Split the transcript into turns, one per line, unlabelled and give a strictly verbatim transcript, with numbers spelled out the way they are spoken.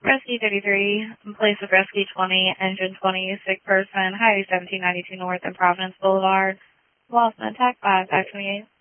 Rescue thirty-three, in place of Rescue twenty, Engine twenty, sick person, Highway seventeen ninety-two North and Providence Boulevard. Lost and attack five, five twenty-eight.